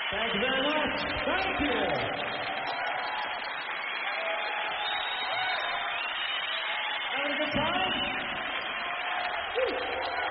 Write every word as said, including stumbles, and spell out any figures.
Thank you very much. Thank you. Having a good time? Woo.